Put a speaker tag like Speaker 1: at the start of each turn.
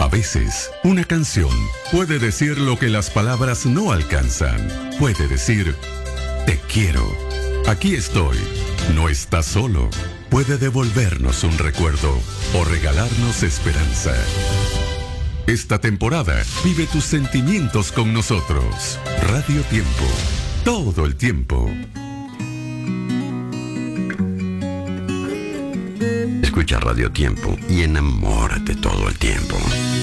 Speaker 1: A veces, una canción puede decir lo que las palabras no alcanzan. Puede decir, te quiero. Aquí estoy. No estás solo. Puede devolvernos un recuerdo o regalarnos esperanza. Esta temporada, vive tus sentimientos con nosotros. Radio Tiempo. Todo el tiempo.
Speaker 2: Escucha Radio Tiempo y enamórate todo el tiempo.